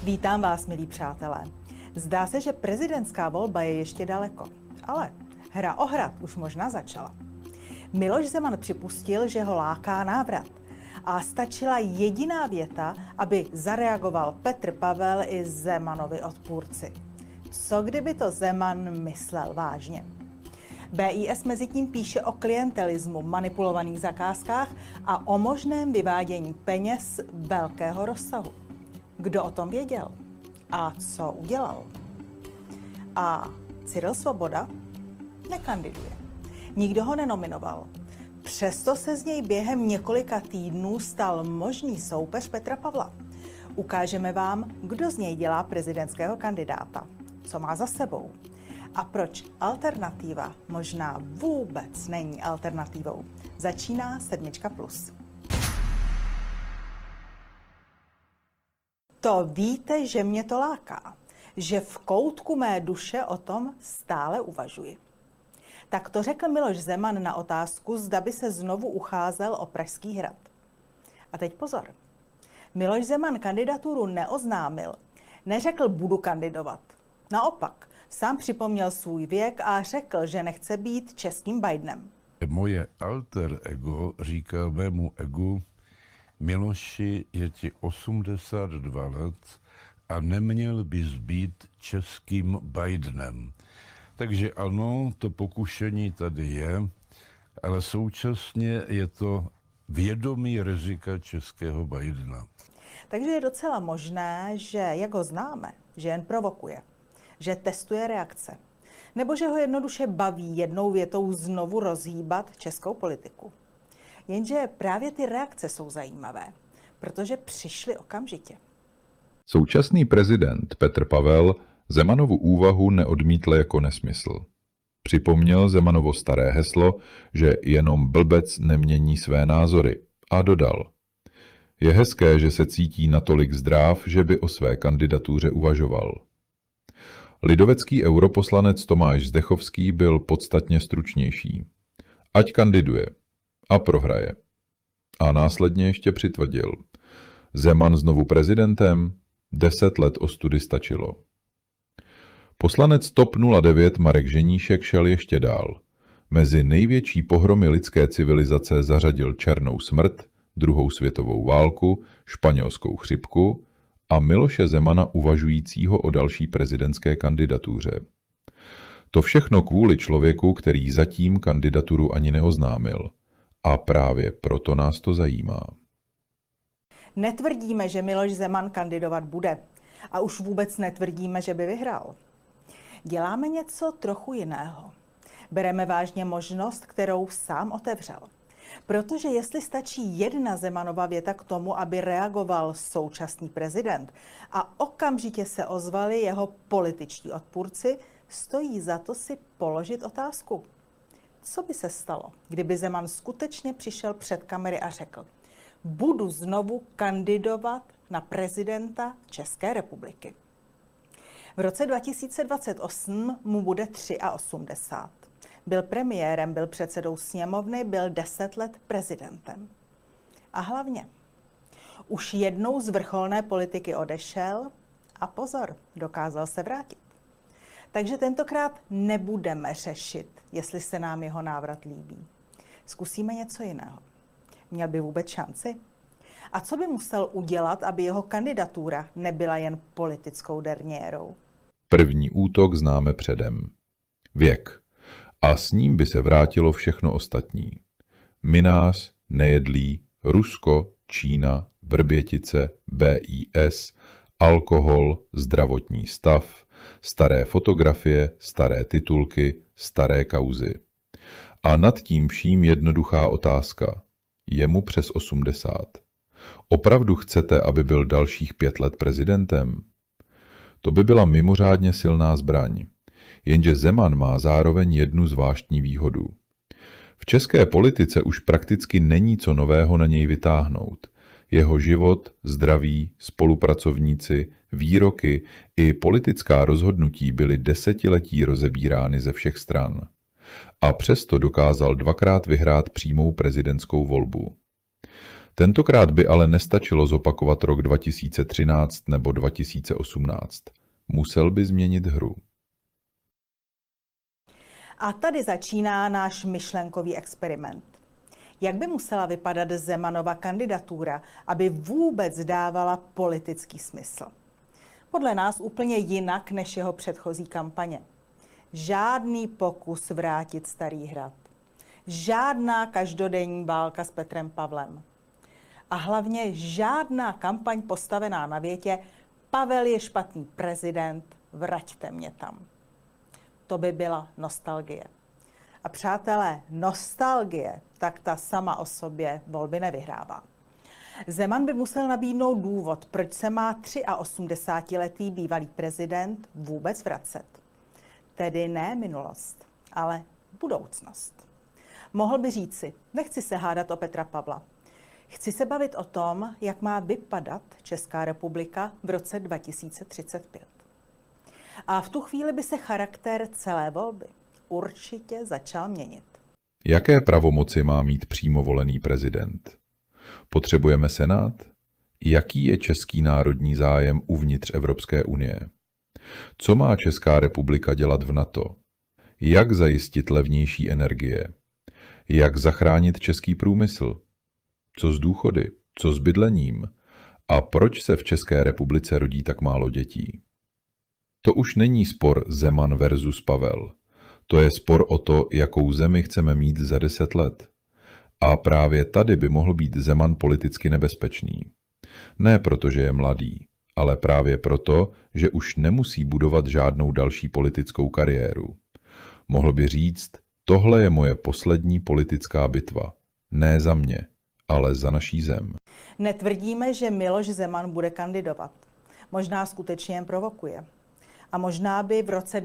Vítám vás, milí přátelé. Zdá se, že prezidentská volba je ještě daleko, ale hra o hrad už možná začala. Miloš Zeman připustil, že ho láká návrat. A stačila jediná věta, aby zareagoval Petr Pavel i Zemanovi odpůrci. Co kdyby to Zeman myslel vážně? BIS mezitím píše o klientelismu, manipulovaných zakázkách a o možném vyvádění peněz velkého rozsahu. Kdo o tom věděl? A co udělal? A Cyril Svoboda nekandiduje. Nikdo ho nenominoval. Přesto se z něj během několika týdnů stal možný soupeř Petra Pavla. Ukážeme vám, kdo z něj dělá prezidentského kandidáta, co má za sebou a proč alternativa možná vůbec není alternativou. Začíná 7+. To víte, že mě to láká, že v koutku mé duše o tom stále uvažuji. Tak to řekl Miloš Zeman na otázku, zda by se znovu ucházel o Pražský hrad. A teď pozor. Miloš Zeman kandidaturu neoznámil. Neřekl, budu kandidovat. Naopak, sám připomněl svůj věk a řekl, že nechce být českým Bidenem. Moje alter ego říká mému egu, Miloši, je ti 82 let a neměl bys být českým Bidenem. Takže ano, to pokušení tady je, ale současně je to vědomí rizika českého Bidena. Takže je docela možné, že jak ho známe, že jen provokuje, že testuje reakce, nebo že ho jednoduše baví jednou větou znovu rozhýbat českou politiku. Jenže právě ty reakce jsou zajímavé, protože přišly okamžitě. Současný prezident Petr Pavel Zemanovu úvahu neodmítl jako nesmysl. Připomněl Zemanovo staré heslo, že jenom blbec nemění své názory, a dodal: je hezké, že se cítí natolik zdráv, že by o své kandidatuře uvažoval. Lidovecký europoslanec Tomáš Zdechovský byl podstatně stručnější. Ať kandiduje. A prohraje. A následně ještě přitvrdil: Zeman znovu prezidentem? 10 let ostudy stačilo. Poslanec TOP 09 Marek Ženíšek šel ještě dál. Mezi největší pohromy lidské civilizace zařadil černou smrt, druhou světovou válku, španělskou chřipku a Miloše Zemana uvažujícího o další prezidentské kandidatuře. To všechno kvůli člověku, který zatím kandidaturu ani neoznámil. A právě proto nás to zajímá. Netvrdíme, že Miloš Zeman kandidovat bude. A už vůbec netvrdíme, že by vyhrál. Děláme něco trochu jiného. Bereme vážně možnost, kterou sám otevřel. Protože jestli stačí jedna Zemanova věta k tomu, aby reagoval současný prezident a okamžitě se ozvali jeho političtí odpůrci, stojí za to si položit otázku. Co by se stalo, kdyby Zeman skutečně přišel před kamery a řekl: budu znovu kandidovat na prezidenta České republiky. V roce 2028 mu bude 83. Byl premiérem, byl předsedou sněmovny, byl 10 let prezidentem. A hlavně, už jednou z vrcholné politiky odešel a pozor, dokázal se vrátit. Takže tentokrát nebudeme řešit, jestli se nám jeho návrat líbí. Zkusíme něco jiného. Měl by vůbec šanci? A co by musel udělat, aby jeho kandidatura nebyla jen politickou derniérou? První útok známe předem. Věk. A s ním by se vrátilo všechno ostatní. Minář, nejedlí, Rusko, Čína, Vrbětice, BIS, alkohol, zdravotní stav, staré fotografie, staré titulky, staré kauzy. A nad tím vším jednoduchá otázka. Je mu přes 80. Opravdu chcete, aby byl dalších 5 let prezidentem? To by byla mimořádně silná zbraň. Jenže Zeman má zároveň jednu zvláštní výhodu. V české politice už prakticky není co nového na něj vytáhnout. Jeho život, zdraví, spolupracovníci, výroky i politická rozhodnutí byly desetiletí rozebírány ze všech stran. A přesto dokázal 2krát vyhrát přímou prezidentskou volbu. Tentokrát by ale nestačilo zopakovat rok 2013 nebo 2018. Musel by změnit hru. A tady začíná náš myšlenkový experiment. Jak by musela vypadat Zemanova kandidatura, aby vůbec dávala politický smysl? Podle nás úplně jinak než jeho předchozí kampaně. Žádný pokus vrátit Starý hrad. Žádná každodenní válka s Petrem Pavlem. A hlavně žádná kampaň postavená na větě Pavel je špatný prezident, vraťte mě tam. To by byla nostalgie. A přátelé, nostalgie, tak ta sama o sobě volby nevyhrává. Zeman by musel nabídnout důvod, proč se má 83letý bývalý prezident vůbec vracet. Tedy ne minulost, ale budoucnost. Mohl by říci, nechci se hádat o Petra Pavla. Chci se bavit o tom, jak má vypadat Česká republika v roce 2035. A v tu chvíli by se charakter celé volby určitě začal měnit. Jaké pravomoci má mít přímo volený prezident? Potřebujeme senát? Jaký je český národní zájem uvnitř Evropské unie? Co má Česká republika dělat v NATO? Jak zajistit levnější energie? Jak zachránit český průmysl? Co s důchody? Co s bydlením? A proč se v České republice rodí tak málo dětí? To už není spor Zeman versus Pavel. To je spor o to, jakou zemi chceme mít za 10 let. A právě tady by mohl být Zeman politicky nebezpečný. Ne proto, že je mladý, ale právě proto, že už nemusí budovat žádnou další politickou kariéru. Mohl by říct, tohle je moje poslední politická bitva. Ne za mě, ale za naší zem. Netvrdíme, že Miloš Zeman bude kandidovat. Možná skutečně jen provokuje. A možná by v roce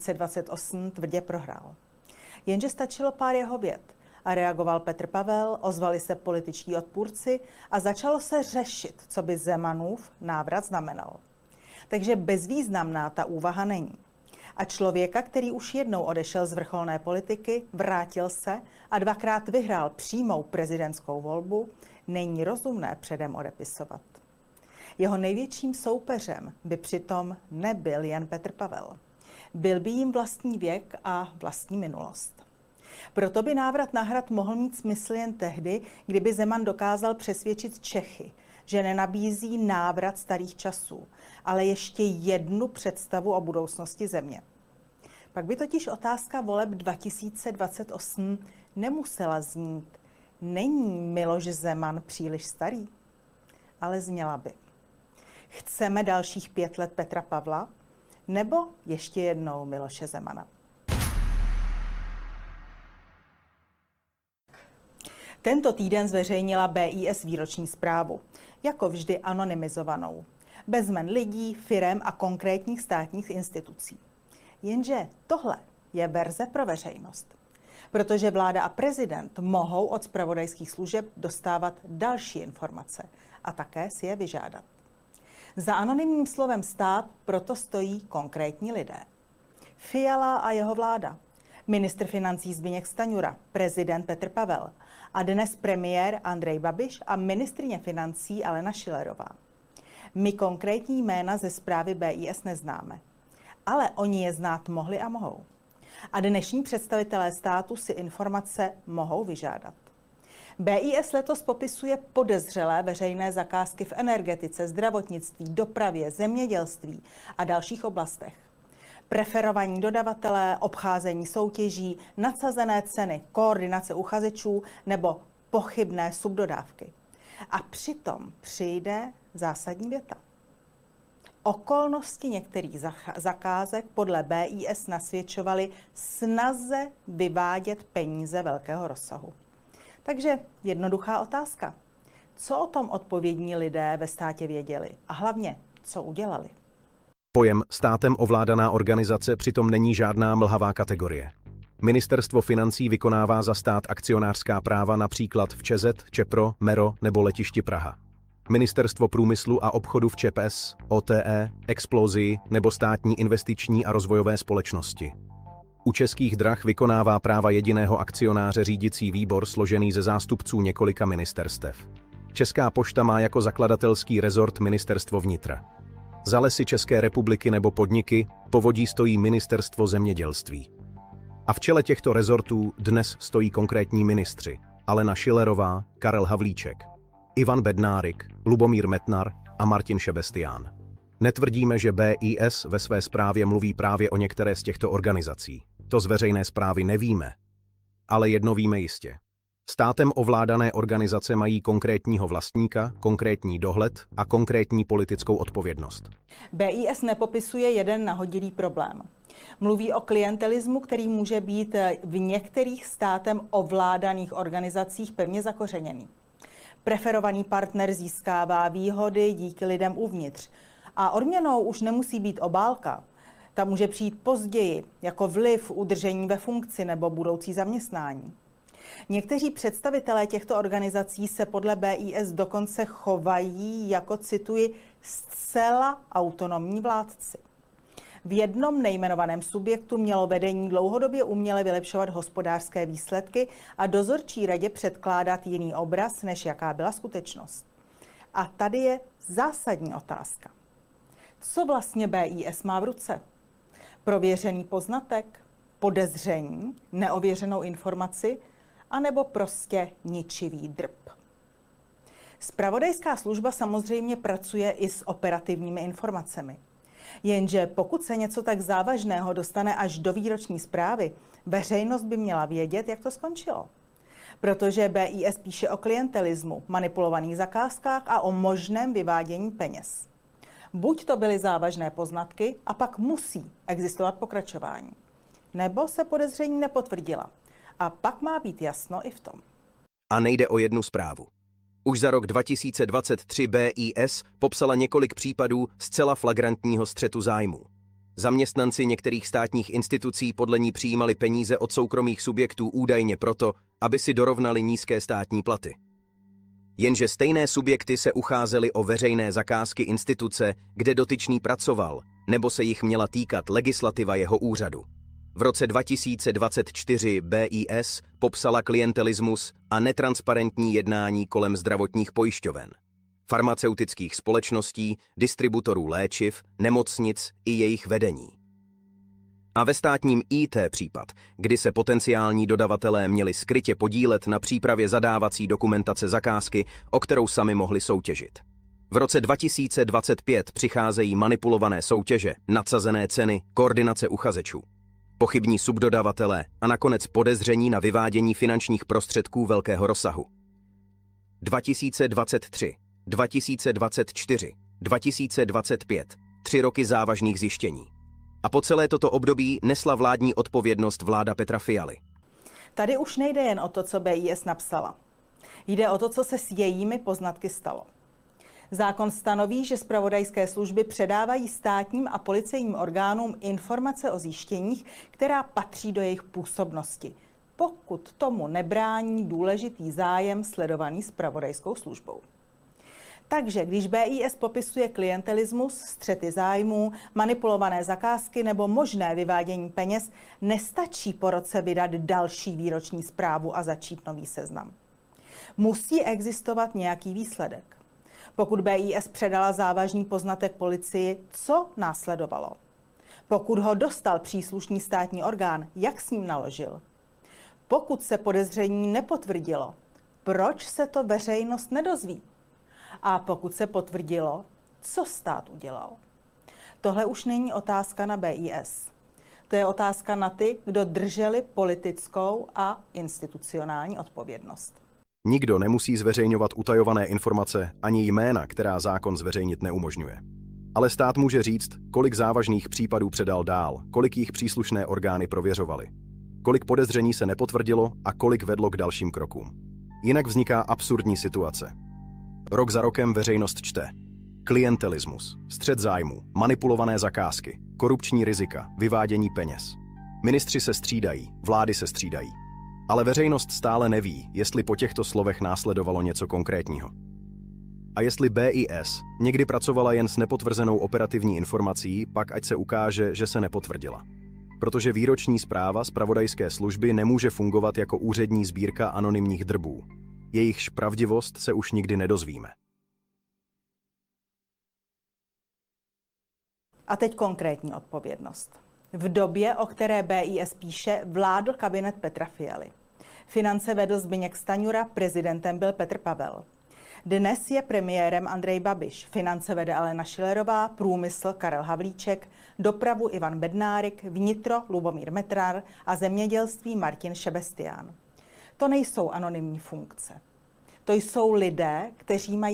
2028 tvrdě prohrál. Jenže stačilo pár jeho vět a reagoval Petr Pavel, ozvali se političtí odpůrci a začalo se řešit, co by Zemanův návrat znamenal. Takže bezvýznamná ta úvaha není. A člověka, který už jednou odešel z vrcholné politiky, vrátil se a 2krát vyhrál přímou prezidentskou volbu, není rozumné předem odepisovat. Jeho největším soupeřem by přitom nebyl jen Petr Pavel. Byl by jim vlastní věk a vlastní minulost. Proto by návrat na hrad mohl mít smysl jen tehdy, kdyby Zeman dokázal přesvědčit Čechy, že nenabízí návrat starých časů, ale ještě jednu představu o budoucnosti země. Pak by totiž otázka voleb 2028 nemusela znít, není Miloš Zeman příliš starý, ale zněla by. Chceme dalších 5 let Petra Pavla nebo ještě jednou Miloše Zemana? Tento týden zveřejnila BIS výroční zprávu, jako vždy anonymizovanou, bez jmen lidí, firem a konkrétních státních institucí. Jenže tohle je verze pro veřejnost, protože vláda a prezident mohou od zpravodajských služeb dostávat další informace a také si je vyžádat. Za anonymním slovem stát proto stojí konkrétní lidé. Fiala a jeho vláda, ministr financí Zbyněk Stanjura, prezident Petr Pavel a dnes premiér Andrej Babiš a ministryně financí Alena Schillerová. My konkrétní jména ze zprávy BIS neznáme, ale oni je znát mohli a mohou. A dnešní představitelé státu si informace mohou vyžádat. BIS letos popisuje podezřelé veřejné zakázky v energetice, zdravotnictví, dopravě, zemědělství a dalších oblastech. Preferovaní dodavatelé, obcházení soutěží, nadsazené ceny, koordinace uchazečů nebo pochybné subdodávky. A přitom přijde zásadní věta. Okolnosti některých zakázek podle BIS nasvědčovaly snaze vyvádět peníze velkého rozsahu. Takže jednoduchá otázka. Co o tom odpovědní lidé ve státě věděli? A hlavně, co udělali? Pojem státem ovládaná organizace přitom není žádná mlhavá kategorie. Ministerstvo financí vykonává za stát akcionářská práva například v ČEZ, ČEPRO, MERO nebo Letišti Praha. Ministerstvo průmyslu a obchodu v ČEPES, OTE, Explosii nebo státní investiční a rozvojové společnosti. U Českých drah vykonává práva jediného akcionáře řídicí výbor složený ze zástupců několika ministerstev. Česká pošta má jako zakladatelský rezort Ministerstvo vnitra. Za Lesy České republiky nebo podniky povodí stojí Ministerstvo zemědělství. A v čele těchto rezortů dnes stojí konkrétní ministři: Alena Schillerová, Karel Havlíček, Ivan Bednárik, Lubomír Metnar a Martin Šebestián. Netvrdíme, že BIS ve své zprávě mluví právě o některé z těchto organizací. To z veřejné zprávy nevíme. Ale jedno víme jistě. Státem ovládané organizace mají konkrétního vlastníka, konkrétní dohled a konkrétní politickou odpovědnost. BIS nepopisuje jeden nahodilý problém. Mluví o klientelismu, který může být v některých státem ovládaných organizacích pevně zakořeněný. Preferovaný partner získává výhody díky lidem uvnitř. A odměnou už nemusí být obálka. Ta může přijít později, jako vliv, udržení ve funkci nebo budoucí zaměstnání. Někteří představitelé těchto organizací se podle BIS dokonce chovají jako, cituji, zcela autonomní vládci. V jednom nejmenovaném subjektu mělo vedení dlouhodobě uměle vylepšovat hospodářské výsledky a dozorčí radě předkládat jiný obraz, než jaká byla skutečnost. A tady je zásadní otázka. Co vlastně BIS má v ruce? Prověřený poznatek, podezření, neověřenou informaci, anebo prostě ničivý drb? Zpravodajská služba samozřejmě pracuje i s operativními informacemi. Jenže pokud se něco tak závažného dostane až do výroční zprávy, veřejnost by měla vědět, jak to skončilo. Protože BIS píše o klientelismu, manipulovaných zakázkách a o možném vyvádění peněz. Buď to byly závažné poznatky a pak musí existovat pokračování. Nebo se podezření nepotvrdila. A pak má být jasno i v tom. A nejde o jednu zprávu. Už za rok 2023 BIS popsala několik případů zcela flagrantního střetu zájmů. Zaměstnanci některých státních institucí podle ní přijímali peníze od soukromých subjektů údajně proto, aby si dorovnali nízké státní platy. Jenže stejné subjekty se ucházely o veřejné zakázky instituce, kde dotyčný pracoval, nebo se jich měla týkat legislativa jeho úřadu. V roce 2024 BIS popsala klientelismus a netransparentní jednání kolem zdravotních pojišťoven, farmaceutických společností, distributorů léčiv, nemocnic i jejich vedení. A ve státním IT případ, kdy se potenciální dodavatelé měli skrytě podílet na přípravě zadávací dokumentace zakázky, o kterou sami mohli soutěžit. V roce 2025 přicházejí manipulované soutěže, nadsazené ceny, koordinace uchazečů, pochybní subdodavatelé a nakonec podezření na vyvádění finančních prostředků velkého rozsahu. 2023, 2024, 2025, 3 roky závažných zjištění. A po celé toto období nesla vládní odpovědnost vláda Petra Fialy. Tady už nejde jen o to, co BIS napsala. Jde o to, co se s jejími poznatky stalo. Zákon stanoví, že zpravodajské služby předávají státním a policejním orgánům informace o zjištěních, která patří do jejich působnosti, pokud tomu nebrání důležitý zájem sledovaný zpravodajskou službou. Takže když BIS popisuje klientelismus, střety zájmů, manipulované zakázky nebo možné vyvádění peněz, nestačí po roce vydat další výroční zprávu a začít nový seznam. Musí existovat nějaký výsledek. Pokud BIS předala závažný poznatek policii, co následovalo? Pokud ho dostal příslušný státní orgán, jak s ním naložil? Pokud se podezření nepotvrdilo, proč se to veřejnost nedozví? A pokud se potvrdilo, co stát udělal? Tohle už není otázka na BIS. To je otázka na ty, kdo drželi politickou a institucionální odpovědnost. Nikdo nemusí zveřejňovat utajované informace ani jména, která zákon zveřejnit neumožňuje. Ale stát může říct, kolik závažných případů předal dál, kolik jich příslušné orgány prověřovaly, kolik podezření se nepotvrdilo a kolik vedlo k dalším krokům. Jinak vzniká absurdní situace. Rok za rokem veřejnost čte: klientelismus, střet zájmů, manipulované zakázky, korupční rizika, vyvádění peněz. Ministři se střídají, vlády se střídají. Ale veřejnost stále neví, jestli po těchto slovech následovalo něco konkrétního. A jestli BIS někdy pracovala jen s nepotvrzenou operativní informací, pak ať se ukáže, že se nepotvrdila. Protože výroční zpráva zpravodajské služby nemůže fungovat jako úřední sbírka anonymních drbů. Jejichž pravdivost se už nikdy nedozvíme. A teď konkrétní odpovědnost. V době, o které BIS píše, vládl kabinet Petra Fialy. Finance vedl Zbyněk Stanjura, prezidentem byl Petr Pavel. Dnes je premiérem Andrej Babiš, finance vede Alena Schillerová, průmysl Karel Havlíček, dopravu Ivan Bednárik, vnitro Lubomír Metnar a zemědělství Martin Šebestián. To nejsou anonymní funkce. To jsou lidé, kteří mají